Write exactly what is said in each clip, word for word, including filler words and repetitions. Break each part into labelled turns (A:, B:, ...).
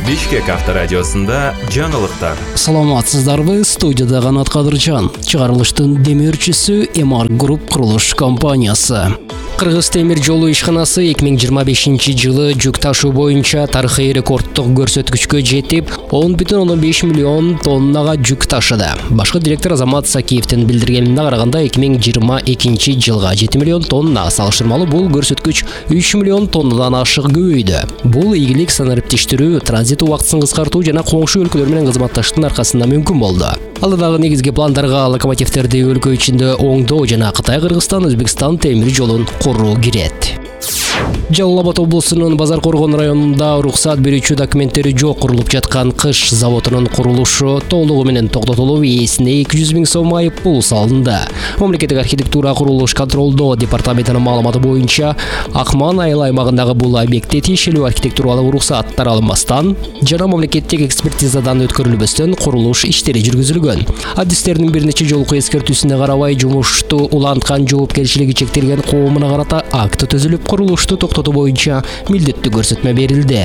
A: Бишкек авторадиосында жаңылыктар.
B: Саламатсыздарбы, студияда Канат Кадыржан. Чыгарылыштын демирчүсү Эмар Груп курулуш компаниясы. Кыргыз темир жолу ишканасы эки миң жыйырма бешинчи жылы жүк ташуу боюнча тарыхый рекордтук көрсөткүчкө жетип, он бүтүн ондон беш миллион тоннага жүк ташыды. Башкы директор Азамат Сакиевдин билдиргенине караганда эки миң жыйырма экинчи жылга жети миллион тонна, салыштырмалуу бул көрсөткүч үч миллион тоннадан ашык көбөйдү. Бул ийгилик санариптештирүү, транзит убактысын кыскартуу жана коңшу өлкөлөр менен кызматташтыктын аркасында мүмкүн болду. Алдагы негизги пландарга локомотивдерди өлкө ичинде оңдоо жана Кытай, Кыргызстан, Өзбекстан темир жолун куруу кирет. Жалал Абад облусунун Базар Коргон районунда уруксат берүүчү документтери жок курулуп жаткан кыш заводунун курулушу толугу менен токтотулуп, ээсине эки жүз миң сом айып пул салынды. Мамлекеттик архитектура курулуш контролдоо департаментинин маалыматы боюнча, Акман айыл аймагындагы бул объектте тиешелүү архитектуралык уруксаттар алынбастан жана мамлекеттик экспертизадан өткөрүлбөстөн курулуш иштери жүргүзүлгөн. Адистердин бир нече жолку эскертүүсүнө карабай, жумушту уланткан жоопкерчилиги чектелген коомуна карата акт түзүлүп, курулушту токтотуу боюнча милдеттүү көрсөтмө берилди.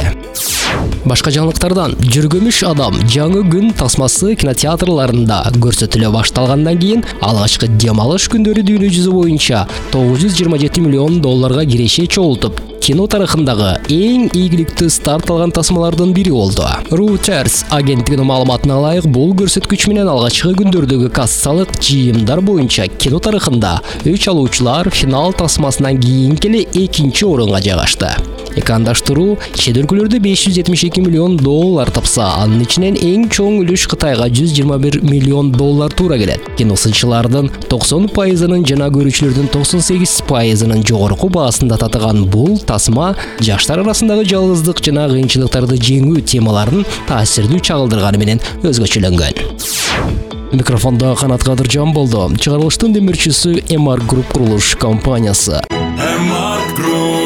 B: Башка жаңылыктардан: Жүргөмүш адам жаңы күн тасмасы кинотеатрларында көрсөтүлө башталгандан кийин алгачкы дем алыш күндөрү дүйнө жүзү боюнча тогуз жүз жыйырма жети миллион долларга киреше чогултуп, кино тарыхындагы эң ийгиликтүү старт алган тасмалардын бири болду. Reuters агенттигинин маалыматына ылайык, бул көрсөткүч менен алгачкы күндөрдөгү кассалык жыйымдар боюнча кино тарыхында үч алуучулар финал тасмасынан кийин келе экинчи орунга жайгашты. Экрандаштыруу чет өлкөлөрдө беш жүз жетимиш эки миллион доллар тапса, анын ичинен эң чоң үлүш Кытайга жүз жыйырма бир миллион доллар туура келет. Киносынчылардын токсон пайызынын жана көрүүчүлөрдүн токсон сегиз пайызынын жогорку баасында татыган бул тасма жаштар арасындагы жалгыздык жана кыйынчылыктарды жеңүү темаларын таасирдүү чагылдырганы менен өзгөчөлөнгөн. Микрофонда Канат Кадыржан болду. Чыгарылыштын демирчүсү Эмар Груп курулуш компаниясы.
C: Эмар Груп.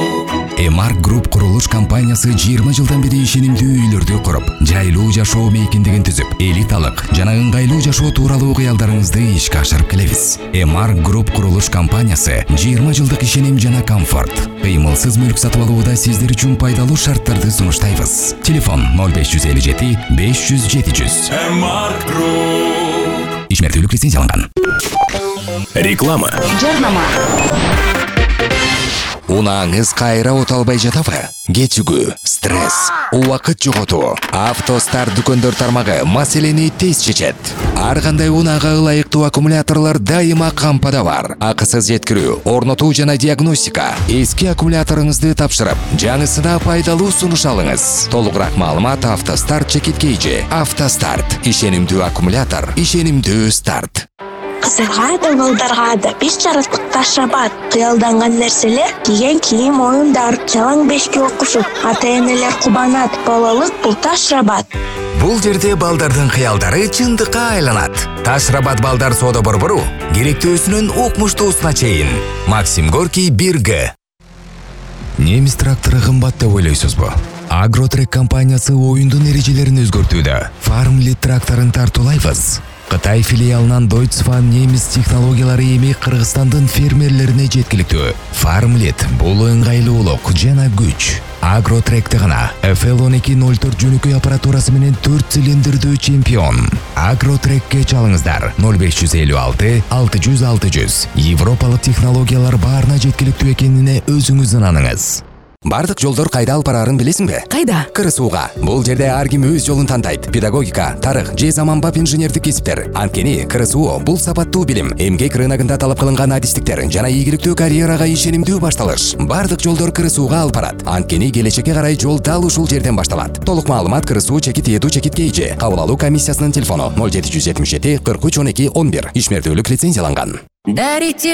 D: Эмар Груп курулуш компаниясы жыйырма жылдан бери ишенимдүү үйлөрдү куруп, жайлуу жашоо мейкиндигин түзүп, элиталык жана ыңгайлуу жашоо тууралуу кыялдарыңызды ишке ашырып келебиз. Эмар Груп курулуш компаниясы жыйырма жылдык ишеним жана комфорт, кыймылсыз мүлк сатып алууда сиздер үчүн пайдалуу шарттарды сунуштайбыз. Телефон ноль беш жүз элүү жети беш жүз жети жүз.
C: Эмар Груп.
D: Ишмердүүлүк лицензияланган.
C: Реклама.
E: Жарнама.
D: Унааңыз кайра оталбай жатабы? Кечүгүү, стресс, убакыт жоготуу. Автостар дүкөндөр тармагы маселени тез чечет. Ар кандай унаага ылайыктуу аккумуляторлор дайыма кампада бар. Акысыз жеткирүү, орнотуу жана диагностика. Эски аккумуляторуңузду тапшырып, жаңысына пайдалуу сунуш алыңыз. Толугураак маалымат Автостарт чекиткейжи. Автостарт, ишенимдүү аккумулятор, ишенимдүү старт.
E: Кызылга да, балдарга да беш жарыктык ташрабат. Кыялданган нерселер, кийген кийим, оюндар, жалаң бешке окушуп, ата-энелер кубанат. Балалык бул ташрабат.
D: Бул жерде балдардын кыялдары чындыкка айланат. Ташрабат балдар соода борбору керектөөсүнөн укмуштуусуна чейин. Максим Горький бир Г. Немис трактору кымбат деп ойлойсузбу? Агротрек компаниясы оюндун эрежелерин өзгөртүүдө. Farmlit тракторун тартуулайбыз. Кытай филиалынан Deutsche немис технологиялары эми Кыргызстандын фермерлерине жеткиликтүү. Farmlit бул ыңгайлуулук жана күч. Агротректе гана эф эл он эки ноль төрт жөнөкөй аппаратурасы менен төрт цилиндрдүү чемпион. Агротрекке чалыңыздар ноль беш жүз элүү алты алты жүз алты жүз. Европалык технологиялар баарына жеткиликтүү экенине өзүңүз ынаныңыз. Бардык жолдор кайда алып барарын билесиңби?
F: Кайда?
D: КырСууга. Бул жерде ар ким өз жолун тандайт. Педагогика, тарых же заманбап инженердик кесиптер. Анткени КырСуу бул сапаттуу билим, эмгек рыногунда талап кылынган адистиктер жана ийгиликтүү карьерага ишенимдүү башталыш. Бардык жолдор КырСууга алып барат. Анткени келечекке карай жол дал ушул жерден башталат. Толук маалымат КырСуу чекит эду чекит кейжи. Кабыл алуу комиссиясынын телефону ноль жети жүз жетимиш жети кырк үч он эки он бир. Ишмердүүлүк лицензияланган.